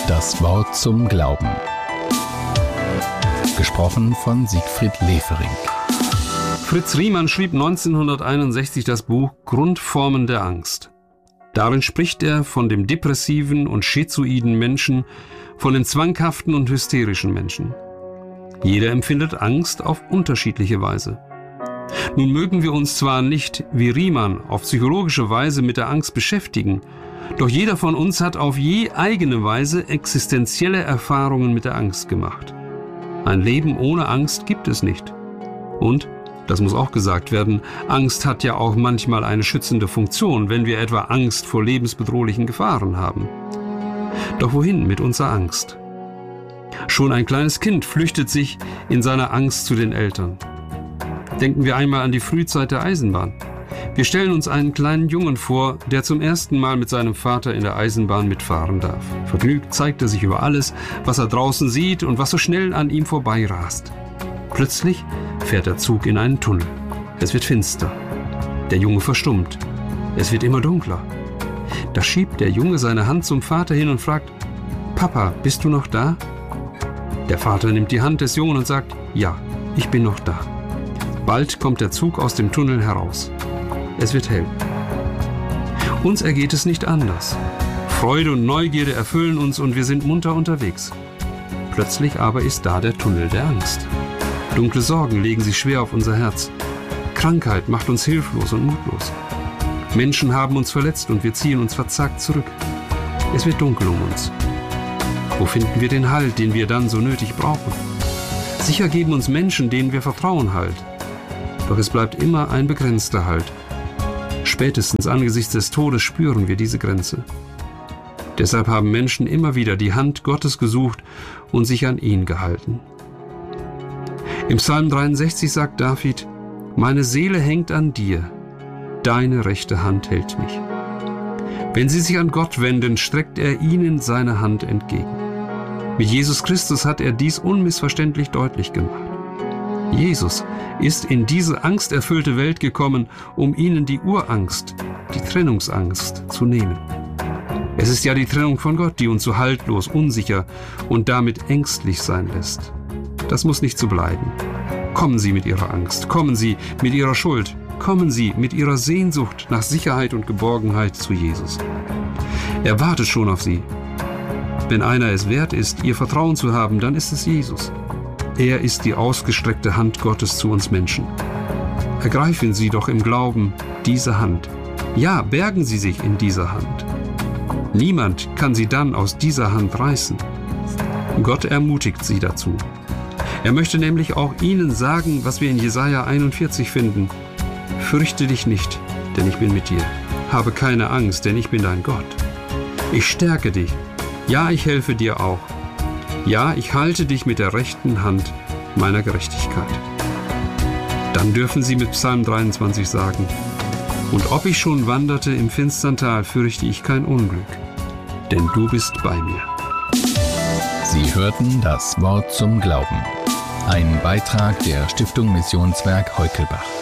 Das Wort zum Glauben. Gesprochen von Siegfried Leferink. Fritz Riemann schrieb 1961 das Buch Grundformen der Angst. Darin spricht er von dem depressiven und schizoiden Menschen, von dem zwanghaften und hysterischen Menschen. Jeder empfindet Angst auf unterschiedliche Weise. Nun mögen wir uns zwar nicht wie Riemann auf psychologische Weise mit der Angst beschäftigen, doch jeder von uns hat auf je eigene Weise existenzielle Erfahrungen mit der Angst gemacht. Ein Leben ohne Angst gibt es nicht. Und, das muss auch gesagt werden, Angst hat ja auch manchmal eine schützende Funktion, wenn wir etwa Angst vor lebensbedrohlichen Gefahren haben. Doch wohin mit unserer Angst? Schon ein kleines Kind flüchtet sich in seiner Angst zu den Eltern. Denken wir einmal an die Frühzeit der Eisenbahn. Wir stellen uns einen kleinen Jungen vor, der zum ersten Mal mit seinem Vater in der Eisenbahn mitfahren darf. Vergnügt zeigt er sich über alles, was er draußen sieht und was so schnell an ihm vorbeirast. Plötzlich fährt der Zug in einen Tunnel. Es wird finster. Der Junge verstummt. Es wird immer dunkler. Da schiebt der Junge seine Hand zum Vater hin und fragt: »Papa, bist du noch da?« Der Vater nimmt die Hand des Jungen und sagt: »Ja, ich bin noch da.« Bald kommt der Zug aus dem Tunnel heraus. Es wird hell. Uns ergeht es nicht anders. Freude und Neugierde erfüllen uns und wir sind munter unterwegs. Plötzlich aber ist da der Tunnel der Angst. Dunkle Sorgen legen sich schwer auf unser Herz. Krankheit macht uns hilflos und mutlos. Menschen haben uns verletzt und wir ziehen uns verzagt zurück. Es wird dunkel um uns. Wo finden wir den Halt, den wir dann so nötig brauchen? Sicher geben uns Menschen, denen wir vertrauen, Halt. Doch es bleibt immer ein begrenzter Halt. Spätestens angesichts des Todes spüren wir diese Grenze. Deshalb haben Menschen immer wieder die Hand Gottes gesucht und sich an ihn gehalten. Im Psalm 63 sagt David: »Meine Seele hängt an dir, deine rechte Hand hält mich.« Wenn sie sich an Gott wenden, streckt er ihnen seine Hand entgegen. Mit Jesus Christus hat er dies unmissverständlich deutlich gemacht. Jesus ist in diese angsterfüllte Welt gekommen, um ihnen die Urangst, die Trennungsangst, zu nehmen. Es ist ja die Trennung von Gott, die uns so haltlos, unsicher und damit ängstlich sein lässt. Das muss nicht so bleiben. Kommen Sie mit Ihrer Angst, kommen Sie mit Ihrer Schuld, kommen Sie mit Ihrer Sehnsucht nach Sicherheit und Geborgenheit zu Jesus. Er wartet schon auf Sie. Wenn einer es wert ist, Ihr Vertrauen zu haben, dann ist es Jesus. Er ist die ausgestreckte Hand Gottes zu uns Menschen. Ergreifen Sie doch im Glauben diese Hand. Ja, bergen Sie sich in dieser Hand. Niemand kann Sie dann aus dieser Hand reißen. Gott ermutigt Sie dazu. Er möchte nämlich auch Ihnen sagen, was wir in Jesaja 41 finden: »Fürchte dich nicht, denn ich bin mit dir. Habe keine Angst, denn ich bin dein Gott. Ich stärke dich. Ja, ich helfe dir auch. Ja, ich halte dich mit der rechten Hand meiner Gerechtigkeit.« Dann dürfen Sie mit Psalm 23 sagen: »Und ob ich schon wanderte im finstern Tal, fürchte ich kein Unglück, denn du bist bei mir.« Sie hörten das Wort zum Glauben. Ein Beitrag der Stiftung Missionswerk Heukelbach.